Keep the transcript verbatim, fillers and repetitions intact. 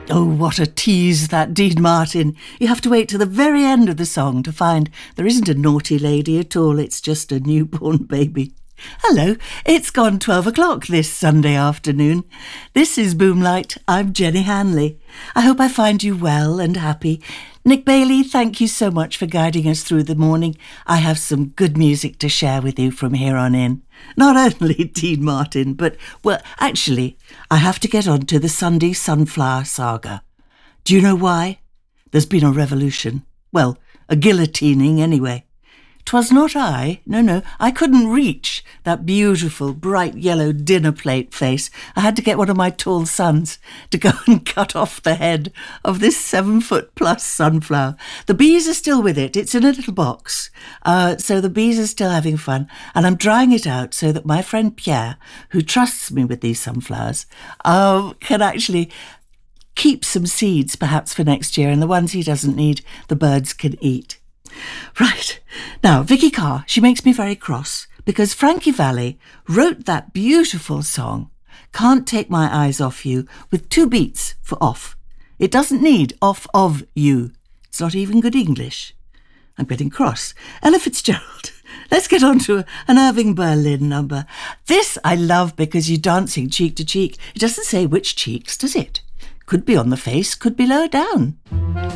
Oh, what a tease, that Dean Martin. You have to wait to the very end of the song to find there isn't a naughty lady at all, it's just a newborn baby. Hello, it's gone twelve o'clock this Sunday afternoon. This is Boomlight. I'm Jenny Hanley. I hope I find you well and happy. Nick Bailey, thank you so much for guiding us through the morning. I have some good music to share with you from here on in. Not only Dean Martin, but, well, actually, I have to get on to the Sunday Sunflower Saga. Do you know why? There's been a revolution. Well, a guillotining anyway. 'Twas not I, no, no, I couldn't reach that beautiful, bright yellow dinner plate face. I had to get one of my tall sons to go and cut off the head of this seven-foot-plus sunflower. The bees are still with it. It's in a little box. Uh, so the bees are still having fun, and I'm drying it out so that my friend Pierre, who trusts me with these sunflowers, uh, can actually keep some seeds perhaps for next year, and the ones he doesn't need, the birds can eat. Right, now Vicky Carr, she makes me very cross because Frankie Valli wrote that beautiful song, Can't Take My Eyes Off You, with two beats for off. It doesn't need off of you. It's not even good English. I'm getting cross. Ella Fitzgerald. Let's get on to an Irving Berlin number. This I love because you're dancing cheek to cheek. It doesn't say which cheeks, does it? Could be on the face, could be lower down.